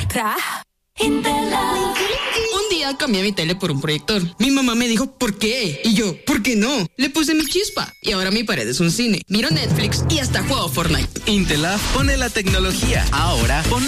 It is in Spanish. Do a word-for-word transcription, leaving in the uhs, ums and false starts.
Un día cambié mi tele por un proyector. Mi mamá me dijo, ¿por qué? Y yo, ¿por qué no? Le puse mi chispa y ahora mi pared es un cine. Miro Netflix y hasta juego Fortnite. Intelab pone la tecnología. Ahora pone